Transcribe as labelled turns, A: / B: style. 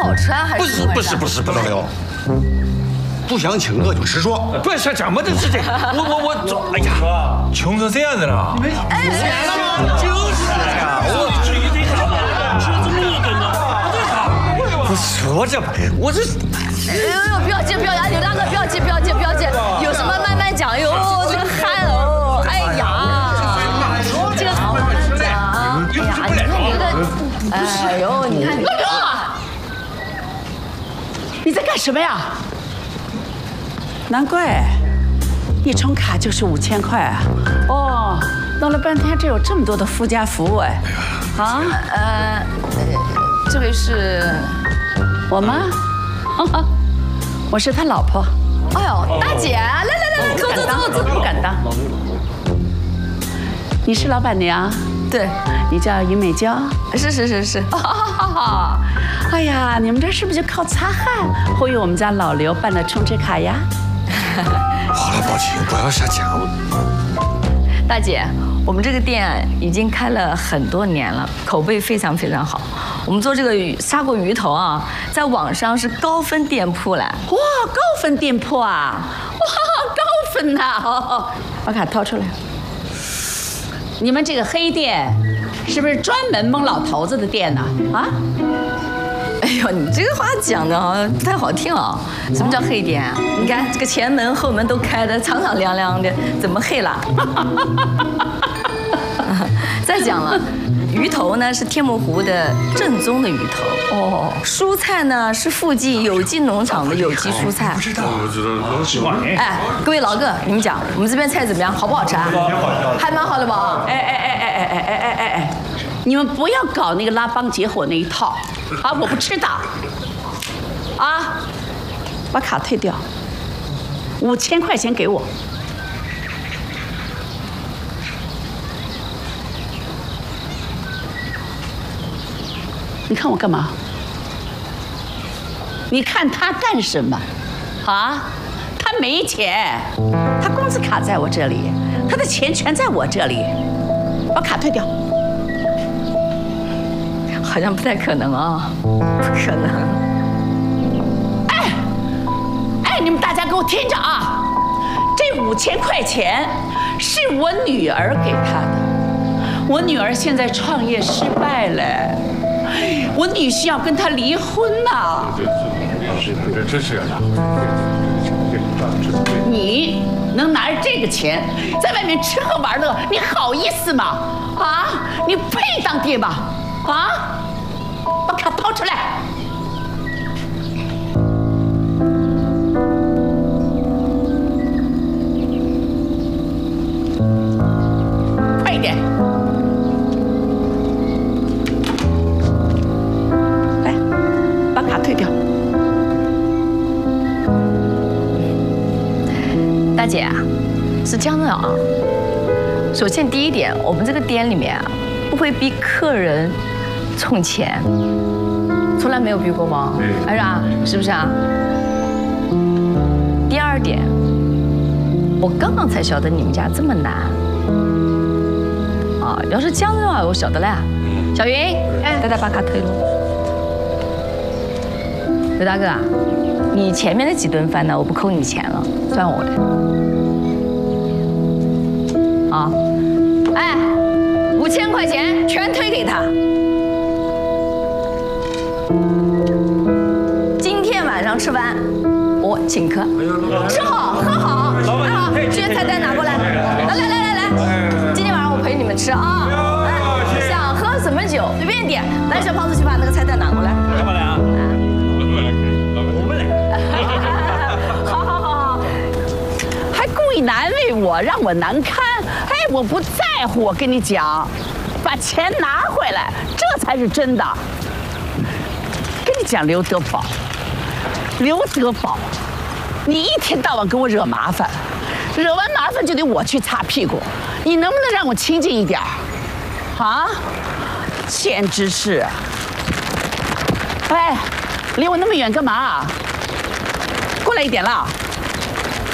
A: 不好吃啊？还是
B: 不是，不能聊。不想请我就直说。
C: 不是怎么的是这个？我，哎呀，穷成这样子了。你们钱了吗？就是呀，我至于这个吃这么多顿呢？不说这吧，我这。
A: 不要急，刘大哥，不要急，有什么慢慢讲。哟，这个汗哦，哎呀，这个好慢慢讲。哎呀，你看你这个，哎呦，你看你。大哥，
D: 你在干什么呀？难怪，一充卡就是5000块啊！哦，弄了半天这有这么多的附加服务哎！啊？
A: 这位是
D: 我吗？我是他老婆。
A: 哎呦，大姐，来，走，
D: 不敢当。你是老板娘？
A: 对，
D: 你叫于美娇。
A: 是。
D: 哎呀，你们这是不是就靠擦汗忽悠我们家老刘办的充值卡呀？
B: 好了，宝琴，不要瞎讲了。
A: 大姐，我们这个店已经开了很多年了，口碑非常好。我们做这个砂锅鱼头啊，在网上是高分店铺了。
D: 哇，高分店铺啊！哇，高分呐！把卡掏出来。你们这个黑店是不是专门蒙老头子的店呢？啊？
A: 哎呦，你这个话讲的啊不太好听啊！什么叫黑店啊？你看这个前门后门都开的敞敞亮亮的，怎么黑了？再讲了，鱼头呢是天目湖的正宗的鱼头哦，蔬菜呢是附近有机农场的有机蔬菜。
B: 不知道，我喜欢。
A: 哎，各位老哥，你们讲，我们这边菜怎么样？好不好吃啊？还蛮好的吧？
D: 哎，你们不要搞那个拉帮结伙那一套啊！我不吃的。啊，把卡退掉，5000块钱给我。你看我干嘛？你看他干什么？啊？他没钱，他工资卡在我这里，他的钱全在我这里，把卡退掉。
A: 好像不太可能啊，不可能。
D: 哎，你们大家给我听着啊！这5000块钱是我女儿给他的，我女儿现在创业失败了。我女婿要跟他离婚呐！
C: 这是啊！
D: 你能拿着这个钱在外面吃喝玩乐，你好意思吗？啊，你配当爹吗？啊，把卡掏出来！快一点！卡退掉。
A: 大姐啊，是这样的啊。首先第一点，我们这个店里面啊，不会逼客人充钱，从来没有逼过吗？还是啊，是不是啊？第二点，我刚刚才晓得你们家这么难啊！要是这样的话，我晓得了呀。小云，带把卡退了。刘大哥啊，你前面那几顿饭呢，我不扣你钱了，算我的。啊，哎，5000块钱全推给他。今天晚上吃饭，我请客，吃好喝好。哎好，这些菜单拿过来，来，今天晚上我陪你们吃啊。哎，想喝什么酒随便点。来，小胖子去把那个菜单拿过来。干嘛来啊？
D: 故意难为我，让我难堪。哎，我不在乎，我跟你讲，把钱拿回来，这才是真的。跟你讲，刘德宝，你一天到晚给我惹麻烦，惹完麻烦就得我去擦屁股，你能不能让我清静一点？啊，简直是！哎，离我那么远干嘛？过来一点了。